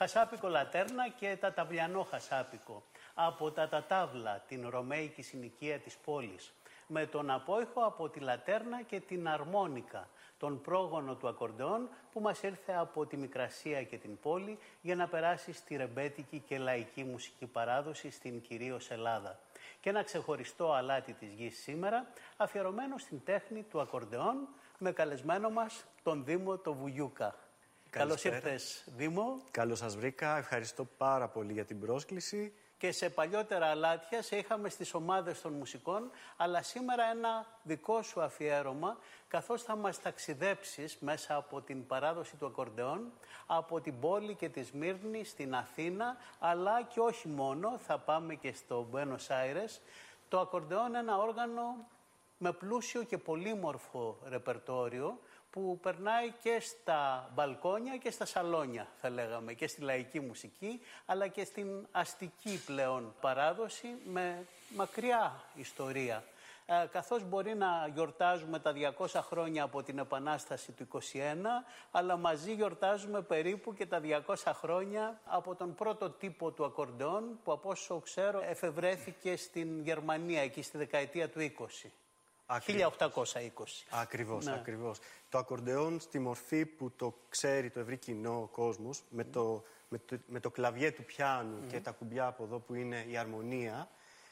Χασάπικο Λατέρνα και ταταβλιανό χασάπικο. Από τα τατάβλα, την ρωμαϊκή συνοικία της πόλης. Με τον απόϊχο από τη Λατέρνα και την αρμόνικα, τον πρόγονο του ακορντεόν που μας ήρθε από τη Μικρασία και την πόλη για να περάσει στη ρεμπέτικη και λαϊκή μουσική παράδοση στην κυρίως Ελλάδα. Και ένα ξεχωριστό αλάτι της γης σήμερα, αφιερωμένο στην τέχνη του ακορντεόν, με καλεσμένο μας τον Δήμο το Βουγιούκα. Καλώς ήρθες, Δήμο. Καλώς σας βρήκα. Ευχαριστώ πάρα πολύ για την πρόσκληση. Και σε παλιότερα αλάτια σε είχαμε στις ομάδες των μουσικών, αλλά σήμερα ένα δικό σου αφιέρωμα, καθώς θα μας ταξιδέψεις μέσα από την παράδοση του ακορντεόν, από την πόλη και τη Σμύρνη στην Αθήνα, αλλά και όχι μόνο, θα πάμε και στο Μπουένος Άιρες. Το ακορντεόν ένα όργανο με πλούσιο και πολύμορφο ρεπερτόριο, που περνάει και στα μπαλκόνια και στα σαλόνια, θα λέγαμε, και στη λαϊκή μουσική, αλλά και στην αστική πλέον παράδοση με μακριά ιστορία. Καθώς μπορεί να γιορτάζουμε τα 200 χρόνια από την Επανάσταση του 21, αλλά μαζί γιορτάζουμε περίπου και τα 200 χρόνια από τον πρώτο τύπο του ακορντεόν, που από όσο ξέρω εφευρέθηκε στην Γερμανία εκεί στη δεκαετία του 20. 1820. Ακριβώς, ναι. Ακριβώς. Το ακορντεόν στη μορφή που το ξέρει το ευρύ κοινό ο κόσμος, με το κλαβιέ του πιάνου και τα κουμπιά από εδώ που είναι η αρμονία,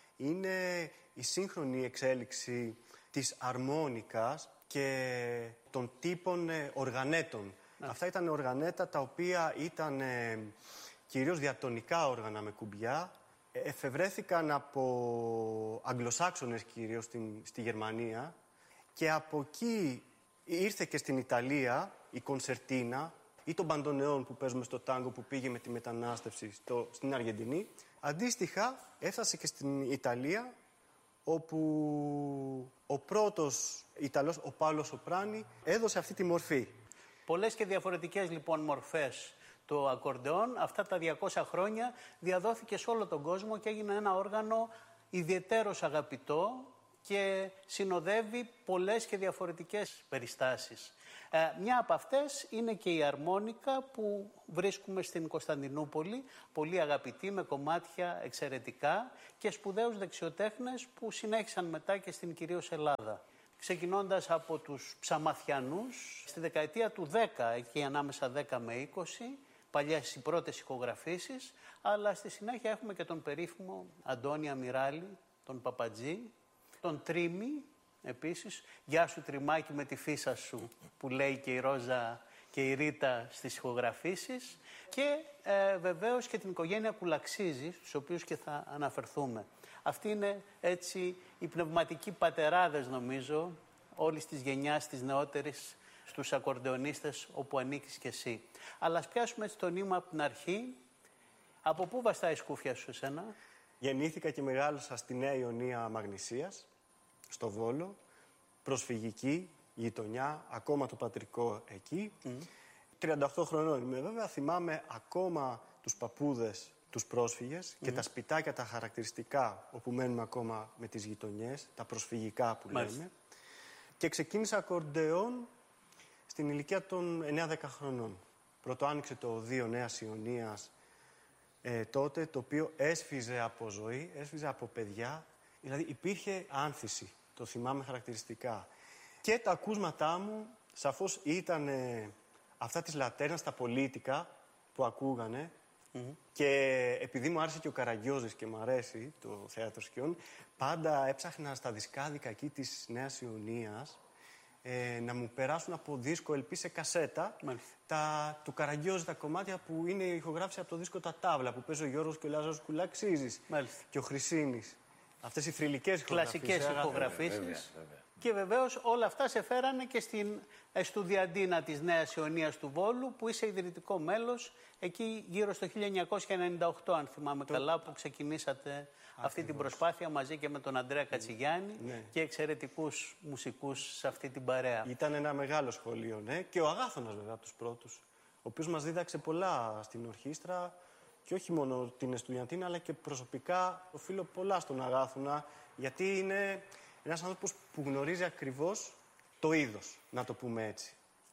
είναι η σύγχρονη εξέλιξη της αρμόνικας και των τύπων οργανέτων. Αυτά ήταν οργανέτα τα οποία ήταν κυρίως διατονικά όργανα με κουμπιά. Εφευρέθηκαν από Αγγλοσάξονες κυρίως στη Γερμανία και από εκεί ήρθε και στην Ιταλία η κονσερτίνα ή το μπαντονεόν που παίζουμε στο τάγκο που πήγε με τη μετανάστευση στην Αργεντινή. Αντίστοιχα έφτασε και στην Ιταλία, όπου ο πρώτος Ιταλός, ο Πάολο Σοπράνι, έδωσε αυτή τη μορφή. Πολλές και διαφορετικές λοιπόν μορφές. Το ακορντεόν αυτά τα 200 χρόνια διαδόθηκε σε όλο τον κόσμο και έγινε ένα όργανο ιδιαιτέρως αγαπητό και συνοδεύει πολλές και διαφορετικές περιστάσεις. Μια από αυτές είναι και η αρμόνικα που βρίσκουμε στην Κωνσταντινούπολη, πολύ αγαπητή, με κομμάτια εξαιρετικά και σπουδαίους δεξιοτέχνες που συνέχισαν μετά και στην κυρίως Ελλάδα. Ξεκινώντας από τους Ψαμαθιανούς, στη δεκαετία του 10, εκεί ανάμεσα 10 με 20, παλιές οι πρώτες ηχογραφήσεις, αλλά στη συνέχεια έχουμε και τον περίφημο Αντώνη Αμυράλη, τον Παπατζή, τον Τρίμη επίσης, «Γεια σου Τριμάκι με τη φύσα σου», που λέει και η Ρόζα και η Ρίτα στις ηχογραφήσεις, και βεβαίως και την οικογένεια Κουλαξίζη, στους οποίους και θα αναφερθούμε. Αυτοί είναι έτσι οι πνευματικοί πατεράδες, νομίζω, όλης της γενιάς της νεότερης, στους ακορντεονίστες όπου ανήκεις και εσύ. Αλλά ας πιάσουμε έτσι το νήμα από την αρχή. Από πού βαστάει η σκούφια σου εσένα? Γεννήθηκα και μεγάλωσα στη Νέα Ιωνία Μαγνησίας, στο Βόλο, προσφυγική γειτονιά, ακόμα το πατρικό εκεί. 38 χρονών είμαι βέβαια, θυμάμαι ακόμα τους παππούδες, τους πρόσφυγες και τα σπιτάκια τα χαρακτηριστικά όπου μένουμε ακόμα με τις γειτονιές, τα προσφυγικά που λέμε. Και ξεκίνησα ακορντεόν στην ηλικία των 9-10 χρονών. Πρώτο άνοιξε το Οδείο Νέας Ιωνίας τότε, το οποίο έσφιζε από ζωή, έσφιζε από παιδιά. Δηλαδή υπήρχε άνθηση, το θυμάμαι χαρακτηριστικά. Και τα ακούσματά μου σαφώς ήταν αυτά της Λατέρνας, τα πολίτικα που ακούγανε. Και επειδή μου άρεσε και ο Καραγκιόζης και μου αρέσει το θέατρο σκιών, πάντα έψαχνα στα δισκάδικα εκεί της Νέας Ιωνίας να μου περάσουν από δίσκο LP σε κασέτα του Καραγκιόζη, τα κομμάτια που είναι η ηχογράφηση από το δίσκο Τα Τάβλα, που παίζει ο Γιώργος και ο Λάζαρος Κουλαξίζης και ο Χρυσίνης. Αυτές οι θρυλικές ηχογραφήσεις. Κλασικές ηχογραφήσεις. Και βεβαίως όλα αυτά σε φέρανε και στην Εστουδιαντίνα της Νέας Ιωνίας του Βόλου, που είσαι ιδρυτικό μέλος εκεί γύρω στο 1998, αν θυμάμαι καλά, που ξεκινήσατε αυτή την προσπάθεια μαζί και με τον Ανδρέα Κατσιγιάννη και εξαιρετικούς μουσικούς σε αυτή την παρέα. Ήταν ένα μεγάλο σχολείο, ναι. Και ο Αγάθωνας βέβαια από τους πρώτους, ο οποίος μας δίδαξε πολλά στην ορχήστρα. Και όχι μόνο την Εστουδιαντίνα, αλλά και προσωπικά οφείλω πολλά στον Αγάθωνα, γιατί είναι ένας άνθρωπος που γνωρίζει ακριβώς το είδος, να το πούμε έτσι.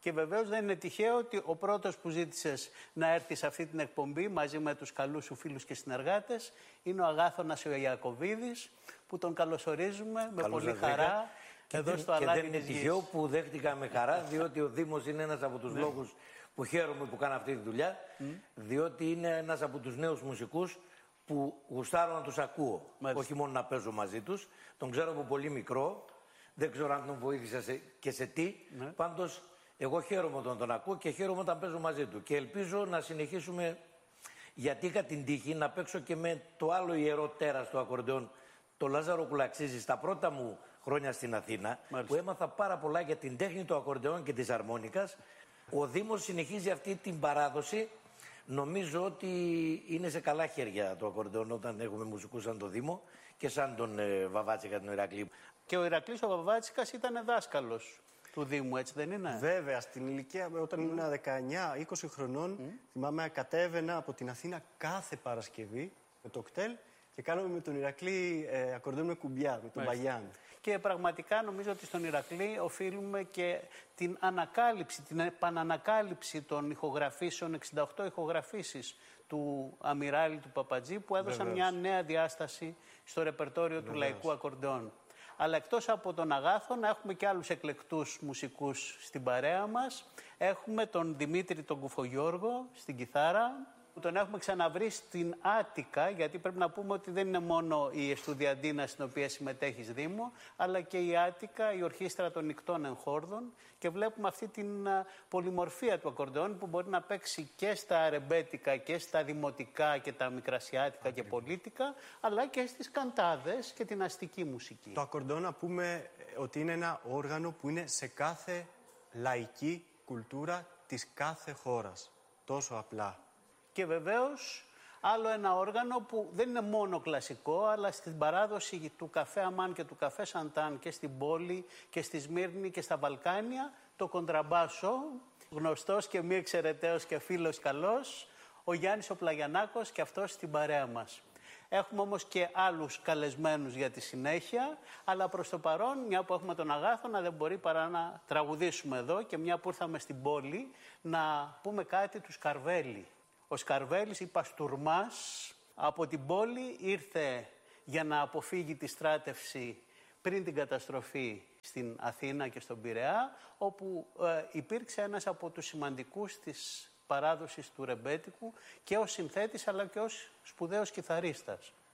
Και βεβαίως δεν είναι τυχαίο ότι ο πρώτος που ζήτησες να έρθει σε αυτή την εκπομπή μαζί με τους καλούς σου φίλους και συνεργάτες είναι ο Αγάθωνας ο Ιακωβίδης, που τον καλωσορίζουμε με πολύ χαρά εδώ στο Αλάνι της Γης. Και δεν είναι τυχαίο που δέχτηκα με χαρά, διότι ο Δήμος είναι ένας από τους λόγους που χαίρομαι που κάνω αυτή τη δουλειά, διότι είναι ένας από τους νέους μουσικούς που γουστάρω να τους ακούω. Μάλιστα. Όχι μόνο να παίζω μαζί τους. Τον ξέρω από πολύ μικρό. Δεν ξέρω αν τον βοήθησα και σε τι. Πάντως, εγώ χαίρομαι όταν τον ακούω και χαίρομαι όταν παίζω μαζί του. Και ελπίζω να συνεχίσουμε, γιατί είχα την τύχη να παίξω και με το άλλο ιερό τέρας του ακορντεόν, το Λάζαρο Κουλαξίζη, στα πρώτα μου χρόνια στην Αθήνα, που έμαθα πάρα πολλά για την τέχνη του ακορντεόν και της αρμόνικας. Ο Δήμος συνεχίζει αυτή την παράδοση. Νομίζω ότι είναι σε καλά χέρια το ακορντεόν όταν έχουμε μουσικούς σαν το Δήμο και σαν τον Βαβάτσικα, τον Ηρακλή. Και ο Ηρακλής ο Βαβάτσικας ήταν δάσκαλος του Δήμου, έτσι δεν είναι? Βέβαια, στην ηλικία όταν ήμουν 19-20 χρονών, θυμάμαι κατέβαινα από την Αθήνα κάθε Παρασκευή με το κτέλ και κάναμε με τον Ηρακλή ακορντεόν με κουμπιά, με τον Μπαγιάν. Και πραγματικά νομίζω ότι στον Ηρακλή οφείλουμε και την ανακάλυψη, την επανανακάλυψη των ηχογραφήσεων, 68 ηχογραφήσεις του Αμυράλη του Παπατζή, που έδωσαν μια νέα διάσταση στο ρεπερτόριο του λαϊκού ακορντεόν. Αλλά εκτός από τον Αγάθωνα έχουμε και άλλους εκλεκτούς μουσικούς στην παρέα μας. Έχουμε τον Δημήτρη τον Κουφογιώργο στην κιθάρα, που τον έχουμε ξαναβρει στην Άττικα, γιατί πρέπει να πούμε ότι δεν είναι μόνο η Εστουδιαντίνα στην οποία συμμετέχεις Δήμο, αλλά και η Άττικα, η Ορχήστρα των Νικτών Εγχόρδων, και βλέπουμε αυτή την πολυμορφία του ακορντεόν που μπορεί να παίξει και στα ρεμπέτικα και στα δημοτικά και τα μικρασιάτικα και πολίτικα, αλλά και στις καντάδες και την αστική μουσική. Το ακορντεόν, να πούμε ότι είναι ένα όργανο που είναι σε κάθε λαϊκή κουλτούρα της κάθε χώρας. Τόσο απλά. Και βεβαίως άλλο ένα όργανο που δεν είναι μόνο κλασικό, αλλά στην παράδοση του καφέ Αμάν και του καφέ Σαντάν και στην πόλη και στη Σμύρνη και στα Βαλκάνια, το κοντραμπάσο, γνωστός και μη εξαιρεταίος και φίλος καλός, ο Γιάννης ο Πλαγιανάκος, και αυτός στην παρέα μας. Έχουμε όμως και άλλους καλεσμένους για τη συνέχεια, αλλά προς το παρόν, μια που έχουμε τον Αγάθωνα, δεν μπορεί παρά να τραγουδήσουμε εδώ, και μια που ήρθαμε στην πόλη, να πούμε κάτι του Σκαρβέλη. Ο Σκαρβέλης, η Παστουρμάς, από την πόλη ήρθε για να αποφύγει τη στράτευση πριν την καταστροφή στην Αθήνα και στον Πειραιά, όπου υπήρξε ένας από τους σημαντικούς της παράδοσης του ρεμπέτικου και ως συνθέτης αλλά και ως σπουδαίος κιθαρίστας.